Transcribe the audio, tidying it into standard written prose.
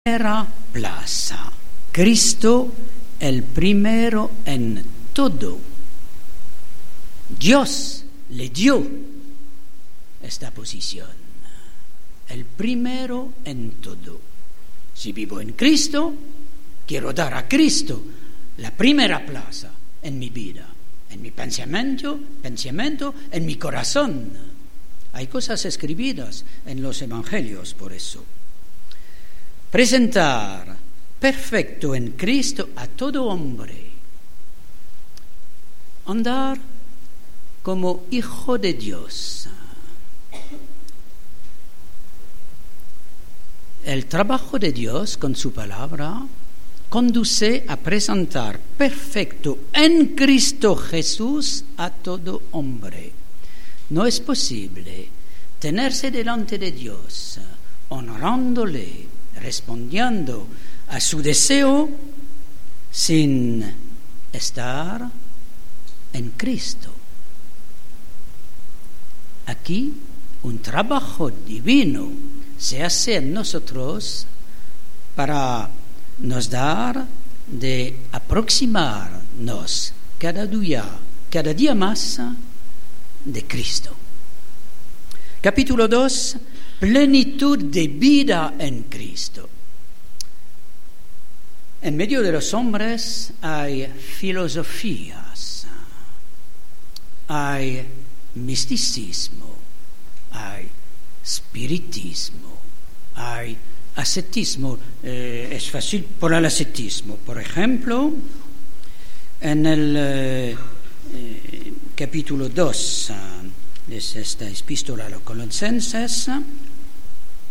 primera plaza. Cristo el primero en todo. Dios le dio esta posición. El primero en todo. Si vivo en Cristo, quiero dar a Cristo la primera plaza en mi vida, en mi pensamiento, en mi corazón. Hay cosas escritas en los evangelios por eso. Presentar perfecto en Cristo a todo hombre. Andar como hijo de Dios. El trabajo de Dios con su palabra conduce a presentar perfecto en Cristo Jesús a todo hombre. No es posible tenerse delante de Dios, honrándole, respondiendo a su deseo sin estar en Cristo. Aquí un trabajo divino se hace en nosotros para nos dar de aproximarnos cada día más de Cristo. Capítulo 2, plenitud de vida en Cristo. En medio de los hombres hay filosofías, hay misticismo, hay espiritismo, hay ascetismo. Es fácil por el ascetismo. Por ejemplo, en el capítulo 2 de esta epístola a los Colosenses,